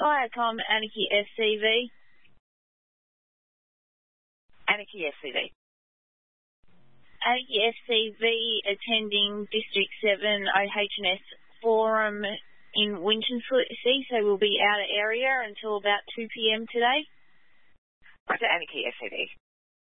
Hi, Tom. Anarchy SCV. Anarchy SCV. Anarchy SCV attending District 7 OH&S Forum in Winchelsea, so we'll be out of area until about 2 p.m. today. Roger, Anarchy SCV.